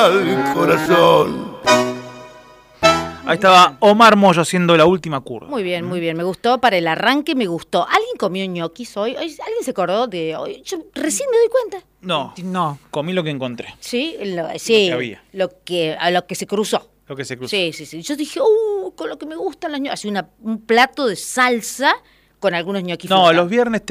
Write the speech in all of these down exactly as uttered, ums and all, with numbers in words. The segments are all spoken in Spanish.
al corazón. Ahí estaba Omar Mollo haciendo la última curva. Muy bien, muy bien. Me gustó. Para el arranque me gustó. ¿Alguien comió ñoquis hoy? ¿Alguien se acordó de hoy? Yo recién me doy cuenta. No, no, comí lo que encontré. Sí, lo, sí, Lo que había. Lo que, a lo que se cruzó. Lo que se cruzó. Sí, sí, sí. Yo dije, uh, con lo que me gustan los ñoquis. Así una, un plato de salsa con algunos ñoquis. No, frutados. los viernes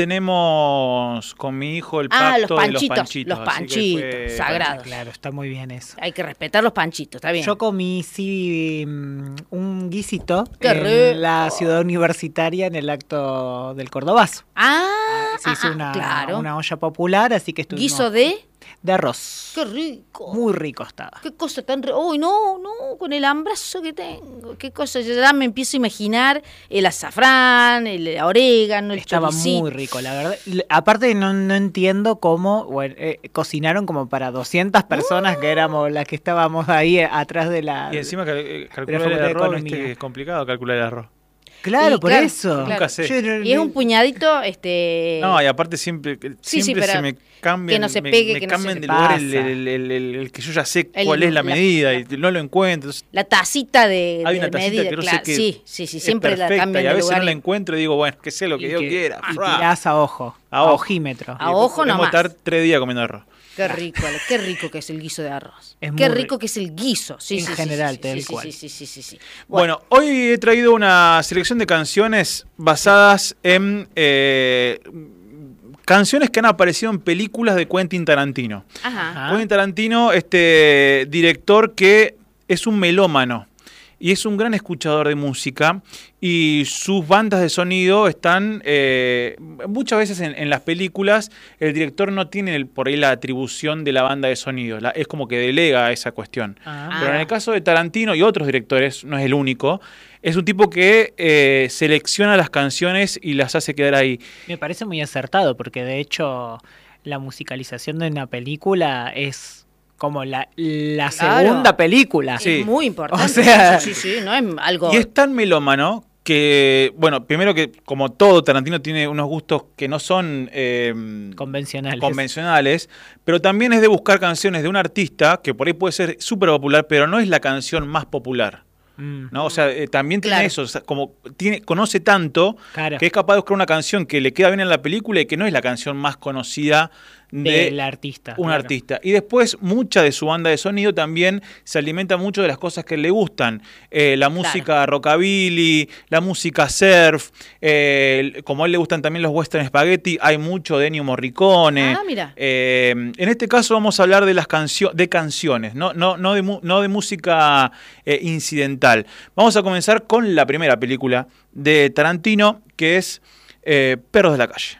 tenemos con mi hijo el pacto Ah, los panchitos, de los panchitos. los así que panchitos, fue- sagrados. Claro, está muy bien eso. Hay que respetar los panchitos, está bien. Yo comí, sí, mm, un guisito Qué en rico. la ciudad universitaria en el acto del Cordobazo. Ah, Se hizo ah, una, claro. una olla popular, así que estuvimos... Guiso de... de arroz. Qué rico. Muy rico estaba. Qué cosa tan... Re... Uy, no, no, con el hambrazo que tengo. Qué cosa, yo ya me empiezo a imaginar el azafrán, el orégano, el Estaba choricito. muy rico, la verdad. L- Aparte no, no entiendo cómo bueno, eh, cocinaron como para doscientas personas que éramos las que estábamos ahí eh, atrás de la... Y encima cal- eh, calcular Facultad el de arroz, Economía. viste que es complicado calcular el arroz. Claro, Y por claro, eso. claro. Nunca sé. Yo no- Y es un puñadito, este... No, y aparte siempre, Sí, sí, siempre pero se me cambian, que no se me- pegue, me que no cambian se- de lugar el, Pasa. el- el- el- el que yo ya sé El- cuál es la la- medida la- y no lo encuentro. Entonces, La tacita de, hay de una tacita medida, que no claro, sé qué sí, sí, sí, es siempre la perfecta cambian y a de veces lugar. no la y- encuentro y digo, bueno, que sea lo que y Dios que- quiera. y Fra. tirás a ojo, A a, ojo. ojímetro. A ojo Podemos nomás. estar tres días comiendo arroz. Qué rico, Ale, qué rico que es el guiso de arroz. Es Qué muy rico rico. que es el guiso. Sí, En sí, sí, general, sí, tal sí, cual. Sí, sí, sí, sí, sí. Bueno, hoy he traído una selección de canciones basadas en eh, canciones que han aparecido en películas de Quentin Tarantino. Ajá. Ah. Quentin Tarantino, este director que es un melómano y es un gran escuchador de música y sus bandas de sonido están, eh, muchas veces en, en las películas el director no tiene el- por ahí la atribución de la banda de sonido, la- es como que delega esa cuestión. Ah. Pero en el caso de Tarantino y otros directores, no es el único, es un tipo que eh, selecciona las canciones y las hace quedar ahí. Me parece muy acertado porque de hecho la musicalización de una película es como la, la Claro. segunda película. Sí. Es muy importante. O sea- sí, sí, sí, no es algo... Y es tan melómano que, bueno, primero que como todo, Tarantino tiene unos gustos que no son eh, Convencionales. convencionales, pero también es de buscar canciones de un artista que por ahí puede ser súper popular, pero no es la canción más popular. Mm. ¿No? O sea, eh, también tiene Claro. eso, o sea, como tiene, conoce tanto Claro. que es capaz de buscar una canción que le queda bien en la película y que no es la canción más conocida de Del artista. un claro. artista. Y después, mucha de su banda de sonido también se alimenta mucho de las cosas que le gustan. Eh, la música rockabilly, la música surf, eh, como a él le gustan también los western spaghetti, hay mucho de Ennio Morricone. Ah, mira. Eh, en este caso vamos a hablar de las cancio de canciones, no, no, no, de, mu- no de música eh, incidental. Vamos a comenzar con la primera película de Tarantino, que es eh, Perros de la Calle.